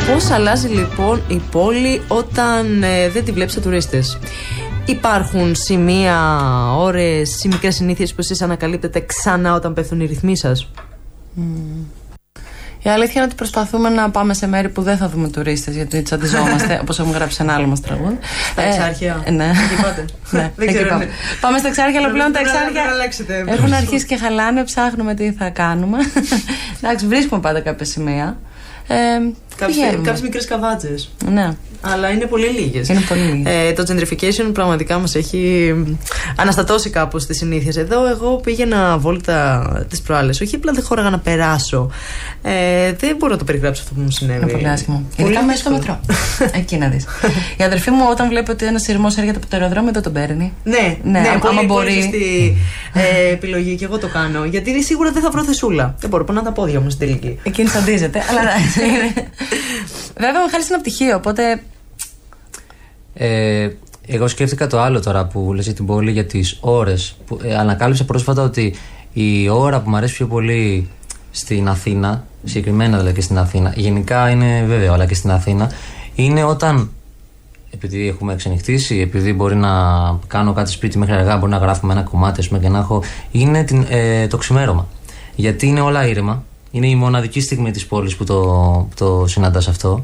Πώς αλλάζει λοιπόν η πόλη όταν δεν τη βλέπεις σε τουρίστες? Υπάρχουν σημεία, ώρες ή μικρές συνήθειες που εσείς ανακαλύπτετε ξανά όταν πέφτουν οι ρυθμοί σας? Η αλήθεια είναι ότι προσπαθούμε να πάμε σε μέρη που δεν θα δούμε τουρίστες, γιατί τσαντιζόμαστε, όπως έχουμε γράψει ένα άλλο μας τραγούδι. Στα Εξάρχεια. Ναι. Εκεί πάτε. Ναι, δεν ξέρω. Πάμε στα Εξάρχεια, αλλά πλέον τα Εξάρχεια έχουν αρχίσει και χαλάνε, ψάχνουμε τι θα κάνουμε. Εντάξει, βρίσκουμε πάντα κάποια σημεία. Κάποιες μικρές καβάτσες. Ναι. Αλλά είναι πολύ λίγες. Είναι πολύ λίγες. Το gentrification πραγματικά μας έχει αναστατώσει κάπως τις συνήθειες. Εδώ εγώ πήγαινα βόλτα τις προάλλες. Όχι απλά δεν χώραγα να περάσω. Δεν μπορώ να το περιγράψω αυτό που μου συνέβη. Είναι πολύ άσχημο. Ειδικά μέσα στο μετρό. Εκεί να δεις. Η αδερφή μου όταν βλέπει ότι ένας σειρμός έρχεται από το αεροδρόμιο δεν τον παίρνει. Ναι, άμα μπορεί. Σωστή επιλογή και εγώ το κάνω. Γιατί σίγουρα δεν θα βρω θεσούλα. Δεν μπορώ να τα πόδια μου στην τελική. Εκείνη σαντίζεται. Αλλά βέβαια ο Μιχάλης είναι πτυχίο, οπότε. Εγώ σκέφτηκα το άλλο τώρα που λες για την πόλη, για τις ώρες. Ανακάλυψα πρόσφατα ότι η ώρα που μου αρέσει πιο πολύ στην Αθήνα, συγκεκριμένα δηλαδή και στην Αθήνα, γενικά είναι βέβαιο, αλλά και στην Αθήνα, είναι όταν, επειδή έχουμε ξενυχτήσει, επειδή μπορεί να κάνω κάτι σπίτι μέχρι αργά, μπορεί να γράφουμε ένα κομμάτι, ας πούμε, και να έχω. Είναι το ξημέρωμα. Γιατί είναι όλα ήρεμα. Είναι η μοναδική στιγμή της πόλης που το συναντάς αυτό.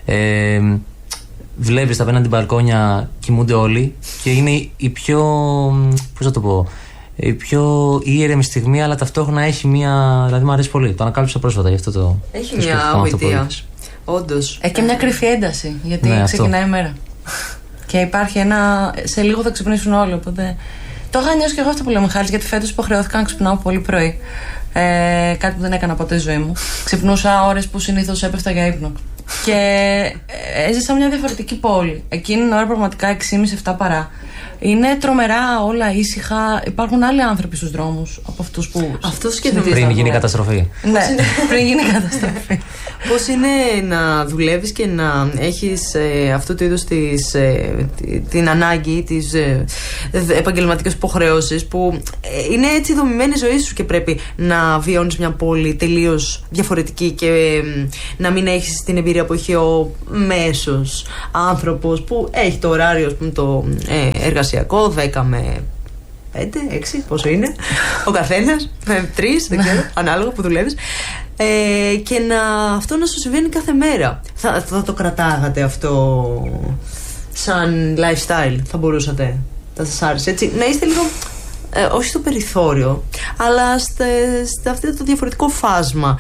Βλέπεις τα απέναντι μπαλκόνια, κοιμούνται όλοι και είναι η πιο, πώς θα το πω, η πιο ήρεμη στιγμή, αλλά ταυτόχρονα έχει μια, δηλαδή μου αρέσει πολύ, το ανακάλυψα πρόσφατα, γι' αυτό το έχει μια γοητεία, όντως. Έχει και μια κρυφή ένταση, γιατί ναι, ξεκινάει η μέρα και υπάρχει σε λίγο θα ξυπνήσουν όλοι, οπότε το είχα νιώσει και εγώ αυτό που λέω Μιχάλης, γιατί φέτος υποχρεώθηκα να ξυπνάω πολύ πρωί, κάτι που δεν έκανα ποτέ στη ζωή μου. Ξυπνούσα ώρες που συνήθως έπεφτα για ύπνο. Και έζησα μια διαφορετική πόλη. Εκείνη την ώρα πραγματικά 6,5-7 παρά. Είναι τρομερά όλα ήσυχα. Υπάρχουν άλλοι άνθρωποι στους δρόμους από αυτούς που. Πριν γίνει η καταστροφή. Ναι, πριν γίνει η καταστροφή. Πώς είναι να δουλεύεις και να έχεις αυτού του είδους την ανάγκη, τις επαγγελματικές υποχρεώσεις που είναι έτσι δομημένη η ζωή σου και πρέπει να βιώνεις μια πόλη τελείως διαφορετική και να μην έχεις την εμπειρία που έχει ο μέσος άνθρωπος που έχει το ωράριο, ας πούμε, το εργασιακό 10 με 5, 6, πόσο είναι ο καθένας, με 3, δεν ξέρω, ανάλογα που δουλεύεις, και αυτό να σου συμβαίνει κάθε μέρα. Θα το κρατάγατε αυτό σαν lifestyle? Θα μπορούσατε? Θα σας άρεσε έτσι να είστε λίγο όχι στο περιθώριο, αλλά σε αυτό το διαφορετικό φάσμα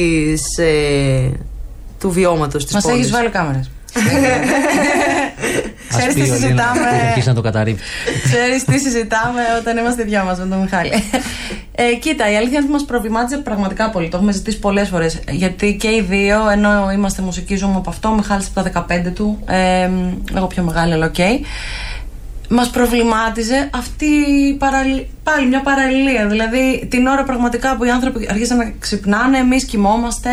του βιώματος της πόλης? Μας έχεις βάλει κάμερες. Ξέρεις τι συζητάμε. Αρχίσει να το καταρρίπτει. Ξέρεις τι συζητάμε όταν είμαστε δυο μας με τον Μιχάλη. Κοίτα, η αλήθεια είναι ότι μας προβλημάτιζε πραγματικά πολύ. Το έχουμε ζητήσει πολλές φορές. Γιατί και οι δύο, ενώ είμαστε μουσική, ζούμε από αυτό. Ο Μιχάλης από τα 15 του, εγώ πιο μεγάλη, αλλά οκ. Μας προβλημάτιζε αυτή πάλι μια παραλληλία. Δηλαδή την ώρα πραγματικά που οι άνθρωποι αρχίσαν να ξυπνάνε, εμείς κοιμόμαστε.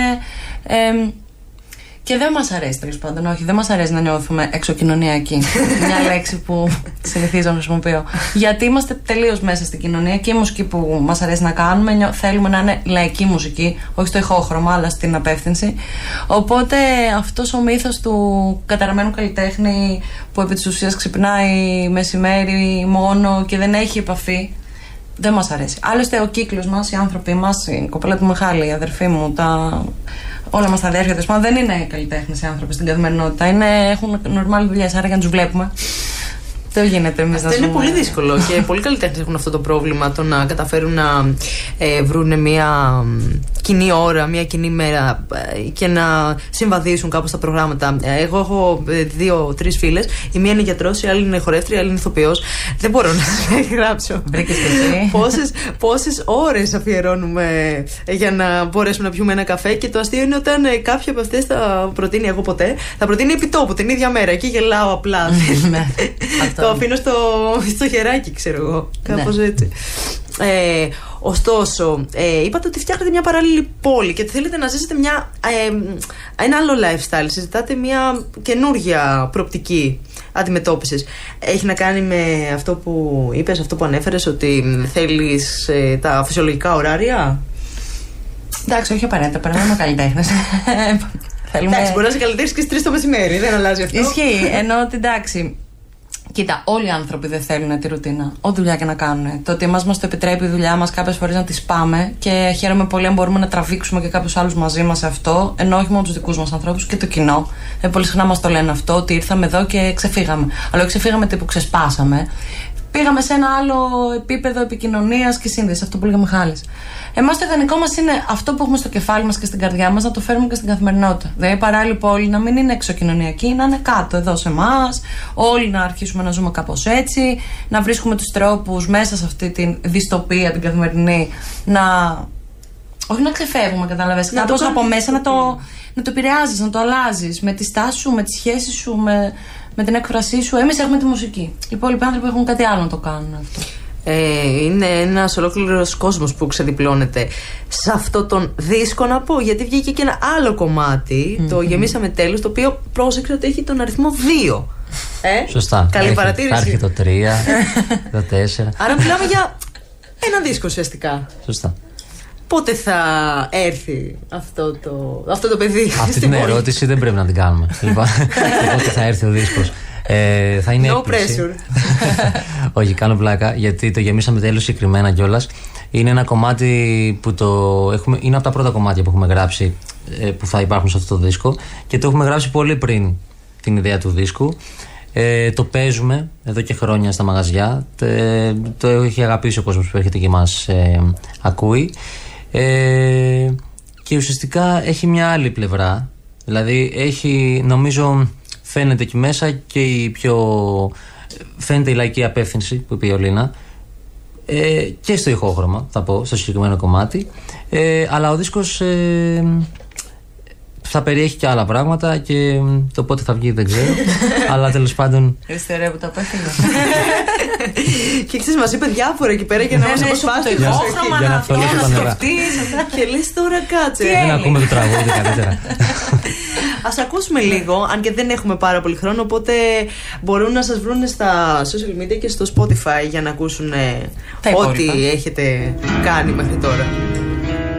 Και δεν μας αρέσει, τέλος πάντων, όχι, δεν μας αρέσει να νιώθουμε εξωκοινωνιακοί. Μια λέξη που συνηθίζω να χρησιμοποιώ. Γιατί είμαστε τελείως μέσα στην κοινωνία και η μουσική που μας αρέσει να κάνουμε, θέλουμε να είναι λαϊκή μουσική, όχι στο ηχόχρωμα, αλλά στην απεύθυνση. Οπότε αυτός ο μύθος του καταραμένου καλλιτέχνη που επί της ουσίας ξυπνάει μεσημέρι μόνο και δεν έχει επαφή, δεν μας αρέσει. Άλλωστε, ο κύκλος μας, οι άνθρωποι μας, η κοπέλα του Μιχάλη, η αδερφή μου, όλα μας τα αδέρφια, δεν είναι καλλιτέχνες οι άνθρωποι στην καθημερινότητα. Έχουν νορμάλ δουλειές, άρα για να τους βλέπουμε. Δεν γίνεται εμείς να ζούμε. Είναι πολύ δύσκολο και πολλοί καλλιτέχνες έχουν αυτό το πρόβλημα, το να καταφέρουν να βρουν μια κοινή ώρα, μια κοινή μέρα και να συμβαδίσουν κάπως τα προγράμματα. Εγώ έχω 2-3 φίλες. Η μία είναι γιατρός, η άλλη είναι χορεύτρια, η άλλη είναι ηθοποιός. Δεν μπορώ να σας γράψω. Βρήκες και εσύ. Πόσες ώρες αφιερώνουμε για να μπορέσουμε να πιούμε ένα καφέ, και το αστείο είναι όταν κάποια από αυτές θα προτείνει, εγώ ποτέ, θα προτείνει επιτόπου την ίδια μέρα. Εκεί γελάω απλά. Το αφήνω στο χεράκι, ξέρω εγώ. Κάπως έτσι. Ωστόσο, είπατε ότι φτιάχνετε μια παράλληλη πόλη και θέλετε να ζήσετε ένα άλλο lifestyle. Συζητάτε μια καινούργια προοπτική αντιμετώπισης. Έχει να κάνει με αυτό που είπες, αυτό που ανέφερες, ότι θέλεις τα φυσιολογικά ωράρια? Εντάξει, όχι απαραίτητα, περνάμε καλλιτέχνες. Εντάξει, μπορεί να σε καλλιτέχνης και στις 3 το μεσημέρι, δεν αλλάζει αυτό. Ισχύει, ενώ ότι εντάξει. Κοίτα, όλοι οι άνθρωποι δεν θέλουν τη ρουτίνα. Ό,τι δουλειά και να κάνουν. Το ότι εμάς μας το επιτρέπει η δουλειά μας κάποιες φορές να τη σπάμε και χαίρομαι πολύ αν μπορούμε να τραβήξουμε και κάποιους άλλους μαζί μας σε αυτό, ενώ όχι μόνο τους δικούς μας ανθρώπους και το κοινό. Πολύ συχνά μας το λένε αυτό, ότι ήρθαμε εδώ και ξεφύγαμε. Αλλά όχι ξεφύγαμε τύπου ξεσπάσαμε. Πήγαμε σε ένα άλλο επίπεδο επικοινωνίας και σύνδεσης, αυτό που λέγαμε Μιχάλης. Εμάς το ιδανικό μας είναι αυτό που έχουμε στο κεφάλι μας και στην καρδιά μας να το φέρουμε και στην καθημερινότητα. Δηλαδή, η παράλληλη πόλη να μην είναι εξωκοινωνιακή, να είναι κάτω εδώ σε εμάς, όλοι να αρχίσουμε να ζούμε κάπως έτσι, να βρίσκουμε τους τρόπους μέσα σε αυτή τη δυστοπία την καθημερινή, όχι να ξεφεύγουμε, κατάλαβες, κάπως από μέσα να το επηρεάζεις, να το αλλάζεις με τη στάση σου, με τη σχέση σου, με την έκφρασή σου. Εμείς έχουμε τη μουσική. Οι υπόλοιποι άνθρωποι έχουν κάτι άλλο να το κάνουν αυτό. Είναι ένας ολόκληρος κόσμος που ξεδιπλώνεται σε αυτό τον δίσκο, να πω, γιατί βγήκε και ένα άλλο κομμάτι, το Γεμίσαμε τέλος, το οποίο πρόσεξε ότι έχει τον αριθμό 2. Σωστά. Καλή παρατήρηση. Υπάρχει το 3, το 4. Άρα μιλάμε για ένα δίσκο ουσιαστικά. Σωστά. Πότε θα έρθει αυτό το παιδί? Αυτή την ερώτηση δεν πρέπει να την κάνουμε. Λοιπόν, πότε θα έρθει ο δίσκος? Θα είναι έκπληξη. No pressure. Όχι, κάνω πλάκα, γιατί το Γεμίσαμε τέλος συγκεκριμένα κιόλας. Είναι ένα κομμάτι που είναι από τα πρώτα κομμάτια που έχουμε γράψει, που θα υπάρχουν σε αυτό το δίσκο, και το έχουμε γράψει πολύ πριν την ιδέα του δίσκου. Το παίζουμε εδώ και χρόνια στα μαγαζιά. Το έχει αγαπήσει ο κόσμος που έρχεται και μας ακούει. Και ουσιαστικά έχει μια άλλη πλευρά. Δηλαδή νομίζω φαίνεται εκεί μέσα και φαίνεται η λαϊκή απεύθυνση που είπε η Ολίνα, και στο ηχόχρωμα, θα πω, στο συγκεκριμένο κομμάτι, αλλά ο δίσκος θα περιέχει και άλλα πράγματα, και το πότε θα βγει δεν ξέρω. Αλλά τέλος πάντων. Είστε ωραία που τα απέφυγα. Και ξέρεις, μας είπε διάφορα εκεί πέρα για να μας αποσπάσει το ηχόχρωμα, για να θολώσει τα νερά. Και λες τώρα κάτσε. Δεν ακούμε το τραγούδι καλύτερα. Ας ακούσουμε λίγο, αν και δεν έχουμε πάρα πολύ χρόνο, οπότε μπορούν να σας βρουν στα social media και στο Spotify για να ακούσουν ό,τι έχετε κάνει μέχρι τώρα.